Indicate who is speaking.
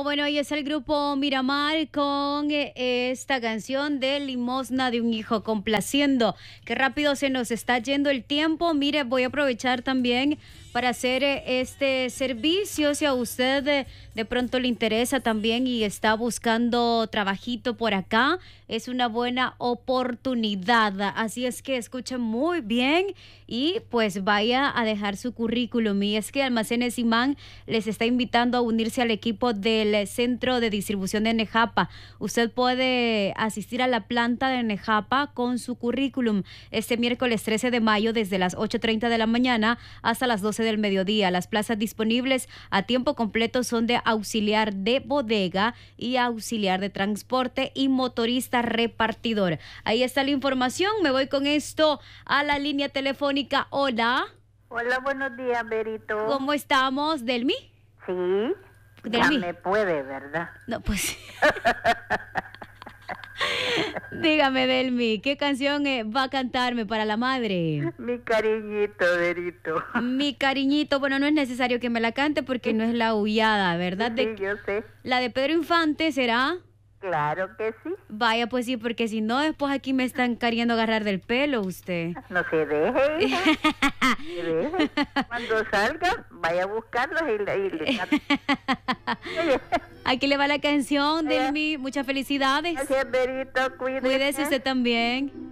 Speaker 1: Bueno, y es el grupo Miramar con esta canción de Limosna de un hijo, complaciendo. Qué rápido se nos está yendo el tiempo. Mire, voy a aprovechar también para hacer este servicio. Si a usted de pronto le interesa también y está buscando trabajito por acá, es una buena oportunidad. Así es que escuchen muy bien y pues vaya a dejar su currículum. Y es que Almacenes Imán les está invitando a unirse al equipo del centro de distribución de Nejapa. Usted puede asistir a la planta de Nejapa con su currículum este miércoles 13 de mayo desde las 8:30 de la mañana hasta las 12 del mediodía. Las plazas disponibles a tiempo completo son de auxiliar de bodega y auxiliar de transporte y motorista repartidor. Ahí está la información. Me voy con esto a la línea telefónica. Hola.
Speaker 2: Hola, buenos días, Berito.
Speaker 1: ¿Cómo estamos, Delmi?
Speaker 2: Sí,
Speaker 1: Delmi.
Speaker 2: ya me puede, ¿verdad?
Speaker 1: No, pues. Dígame, Delmi, ¿qué canción va a cantarme para la madre?
Speaker 2: Mi cariñito, Berito.
Speaker 1: Mi cariñito, bueno, no es necesario que me la cante porque no es la aullada, ¿verdad?
Speaker 2: Sí, yo sé.
Speaker 1: La de Pedro Infante será.
Speaker 2: Claro que sí.
Speaker 1: Vaya, pues sí, porque si no, después aquí me están queriendo agarrar del pelo usted.
Speaker 2: No se deje, hija. Se deje. Cuando salga, vaya a buscarlos y le
Speaker 1: Aquí le va la canción, Delmi. Muchas felicidades.
Speaker 2: Gracias, Berito. Cuídese.
Speaker 1: Cuídese usted también.